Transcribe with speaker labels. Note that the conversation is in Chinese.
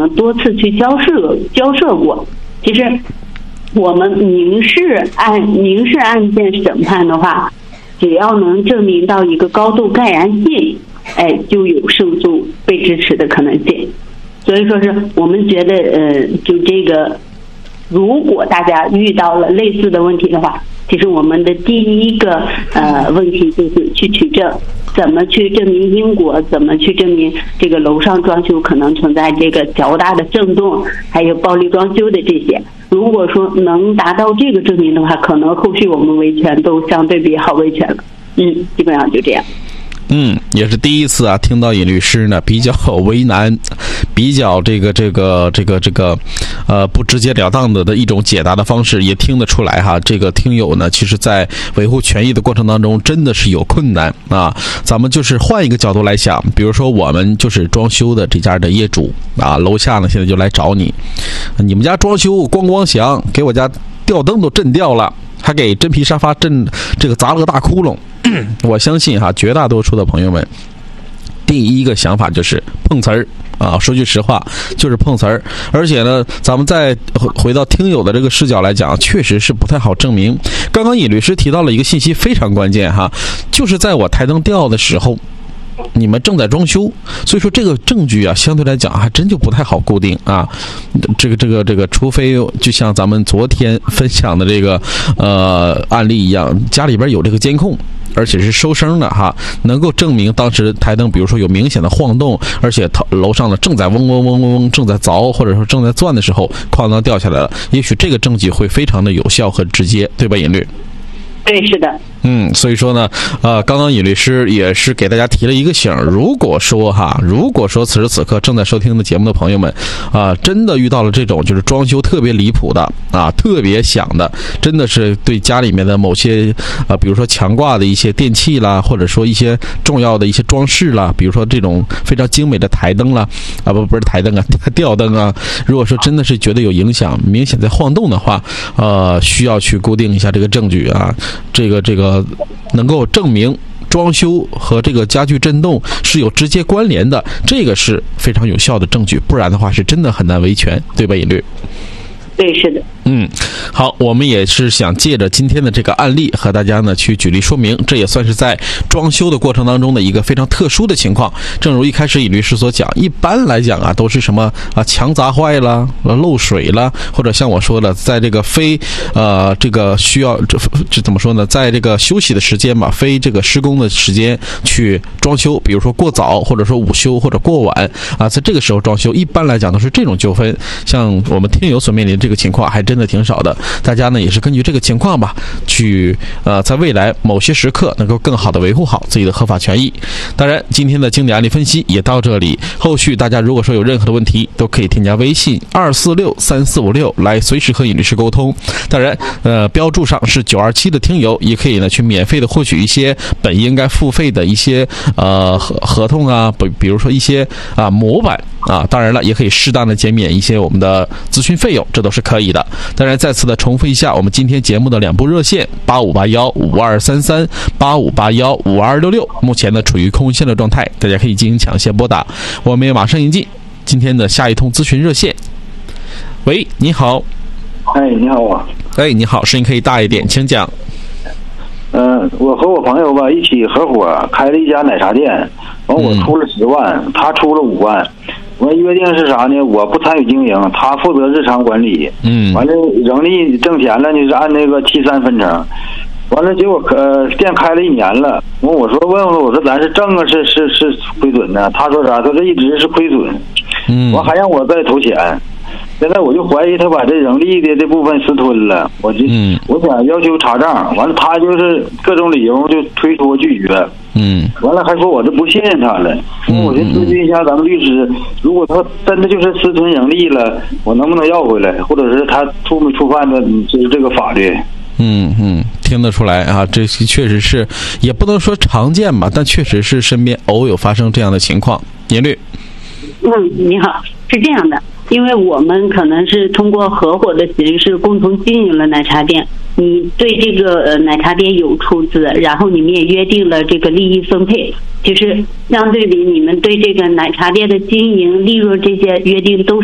Speaker 1: 能多次去交涉过。其实我们民事案件审判的话，只要能证明到一个高度盖然性，就有胜诉被支持的可能性。所以说是我们觉得就这个，如果大家遇到了类似的问题的话，其实我们的第一个问题就是去取证，怎么去证明因果，怎么去证明这个楼上装修可能存在这个较大的震动，还有暴力装修的这些。如果说能达到这个证明的话，可能后续我们维权都相对比好维权了。基本上就这样。
Speaker 2: 也是第一次啊，听到尹律师呢比较为难，比较这个不直截了当的一种解答的方式，也听得出来哈。这个听友呢，其实在维护权益的过程当中，真的是有困难啊。咱们就是换一个角度来想，比如说我们就是装修的这家的业主啊，楼下呢现在就来找你，你们家装修咣咣响，给我家吊灯都震掉了，还给真皮沙发砸了个大窟窿。我相信哈，绝大多数的朋友们第一个想法就是碰瓷儿啊，说句实话就是碰瓷儿。而且呢，咱们再回到听友的这个视角来讲，确实是不太好证明。刚刚尹律师提到了一个信息非常关键哈，就是在我台灯掉的时候，你们正在装修，所以说这个证据啊，相对来讲还真就不太好固定啊。这个，除非就像咱们昨天分享的这个案例一样，家里边有这个监控，而且是收声的哈，能够证明当时台灯比如说有明显的晃动，而且楼上呢正在嗡嗡嗡嗡嗡正在凿或者说正在钻的时候，哐当掉下来了，也许这个证据会非常的有效和直接，对吧，尹律？
Speaker 1: 对，是的。
Speaker 2: 所以说呢，刚刚尹律师也是给大家提了一个醒，如果说此时此刻正在收听的节目的朋友们，真的遇到了这种就是装修特别离谱的啊，特别响的，真的是对家里面的某些比如说墙挂的一些电器啦，或者说一些重要的一些装饰啦，比如说这种非常精美的台灯啦，不是台灯啊，吊灯啊，如果说真的是觉得有影响，明显在晃动的话，需要去固定一下这个证据啊，这个能够证明装修和这个家具震动是有直接关联的，这个是非常有效的证据，不然的话是真的很难维权，对吧，尹律？
Speaker 1: 对，是的。
Speaker 2: 好，我们也是想借着今天的这个案例和大家呢去举例说明，这也算是在装修的过程当中的一个非常特殊的情况。正如一开始尹律师所讲，一般来讲啊，都是什么墙砸坏了、漏水了，或者像我说的，在这个非这个需要这怎么说呢，在这个休息的时间嘛，非这个施工的时间去装修，比如说过早，或者说午休或者过晚啊，在这个时候装修，一般来讲都是这种纠纷。像我们听友所面临的这个情况还真的挺少的，大家呢也是根据这个情况吧，去在未来某些时刻能够更好的维护好自己的合法权益。当然，今天的经典案例分析也到这里，后续大家如果说有任何的问题，都可以添加微信2463456来随时和尹律师沟通。当然，标注上是927的听友，也可以呢去免费的获取一些本应该付费的一些合同啊，比如说一些模板啊，当然了，也可以适当的减免一些我们的咨询费用，这都是可以的。当然，再次的重复一下我们今天节目的2部热线85815233 85815266，目前呢处于空线的状态，大家可以进行抢先拨打。我们也马上迎进今天的下一通咨询热线。喂，你好。
Speaker 3: 你好啊。
Speaker 2: 你好，声音可以大一点，请讲。
Speaker 3: 我和我朋友吧一起合伙开了一家奶茶店，完我出了10万，他出了5万。我们约定是啥呢？我不参与经营，他负责日常管理。完了盈利挣钱了，就是按那个7-3分成。完了，结果店开了1年了。我说问我说咱是挣啊是亏损呢？他说啥？他说一直是亏损。完还让我再投钱。现在我就怀疑他把这盈利的这部分私吞了，我想要求查账，完了他就是各种理由就推脱拒绝，完了还说我这不信任他了，我就咨询一下咱们律师，如果他真的就是私吞盈利了，我能不能要回来，或者是他触没触犯的就是这个法律？
Speaker 2: 听得出来啊，这确实是也不能说常见吧，但确实是身边偶有发生这样的情况。严律。
Speaker 1: 你好，是这样的，因为我们可能是通过合伙的形式共同经营了奶茶店，你对这个奶茶店有出资，然后你们也约定了这个利益分配，就是相对比你们对这个奶茶店的经营利润这些约定都